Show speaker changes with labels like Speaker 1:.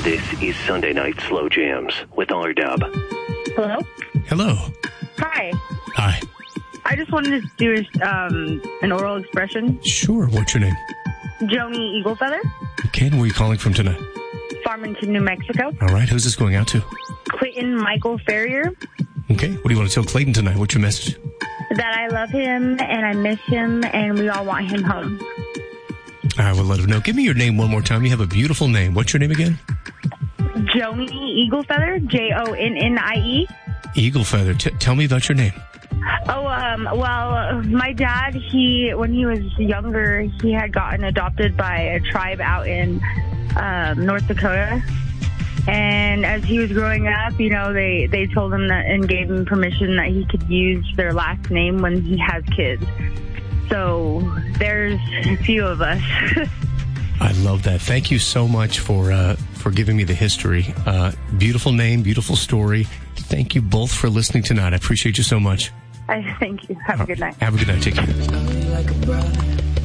Speaker 1: This is Sunday Night Slow Jams with R-Dub.
Speaker 2: Hello?
Speaker 3: Hello.
Speaker 2: Hi.
Speaker 3: Hi.
Speaker 2: I just wanted to do an oral expression.
Speaker 3: Sure. What's your name?
Speaker 2: Joni Eaglefeather.
Speaker 3: Okay, and where are you calling from tonight?
Speaker 2: Farmington, New Mexico.
Speaker 3: All right. Who's this going out to?
Speaker 2: Clayton Michael Ferrier.
Speaker 3: Okay. What do you want to tell Clayton tonight? What's your message?
Speaker 2: That I love him and I miss him and we all want him home.
Speaker 3: I will let him know. Give me your name one more time. You have a beautiful name. What's your name again?
Speaker 2: Joni Eaglefeather. Jonnie.
Speaker 3: Eaglefeather. Tell me about your name.
Speaker 2: Well, my dad, when he was younger, he had gotten adopted by a tribe out in North Dakota. And as he was growing up, you know, they told him that and gave him permission that he could use their last name when he has kids. So there's a few of us.
Speaker 3: I love that. Thank you so much for giving me the history. Beautiful name, beautiful story. Thank you both for listening tonight. I appreciate you so much.
Speaker 2: Thank you. Have a good night.
Speaker 3: Have a good night. Take care.